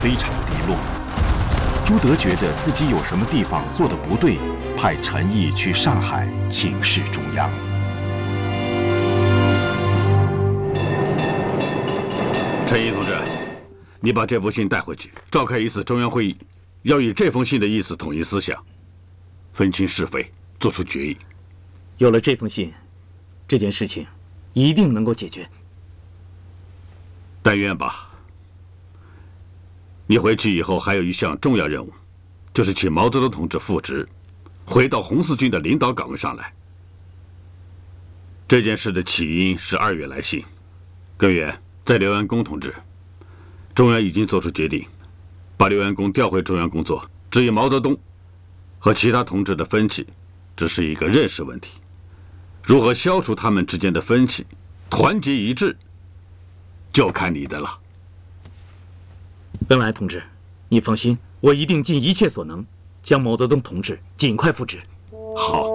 非常低落。朱德觉得自己有什么地方做得不对，派陈毅去上海请示中央。 陈毅同志，你把这封信带回去，召开一次中央会议，要以这封信的意思统一思想，分清是非，做出决议。 有了这封信，这件事情一定能够解决。 但愿吧。你回去以后还有一项重要任务，就是请毛泽东同志复职，回到红四军的领导岗位上来。这件事的起因是2月来信，根源在刘元功同志。中央已经做出决定，把刘元功调回中央工作。至于毛泽东和其他同志的分歧，只是一个认识问题。如何消除他们之间的分歧，团结一致，就看你的了。 恩来同志，你放心，我一定尽一切所能，将毛泽东同志尽快复职。 好。